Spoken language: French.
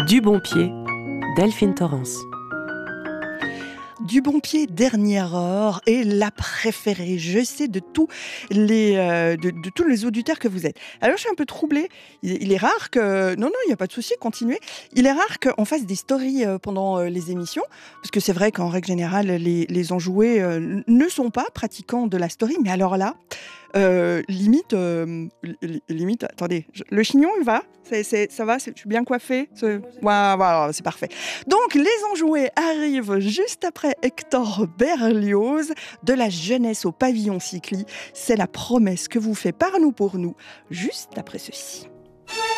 Du bon pied, Delphine Torrance. Du bon pied, dernière heure, et la préférée, je sais, de tous les auditeurs que vous êtes. Alors, je suis un peu troublée. Il est rare que... Non, il n'y a pas de souci, continuez. Il est rare qu'on fasse des stories pendant les émissions, parce que c'est vrai qu'en règle générale, les enjoués ne sont pas pratiquants de la story, mais alors là, limite, attendez, le chignon, il va? Ça va? Je suis bien coiffée? Voilà, c'est parfait. Donc, les enjoués arrivent juste après Hector Berlioz, de la jeunesse au pavillon cycli. C'est la promesse que vous fait Par nous pour nous, juste après ceci.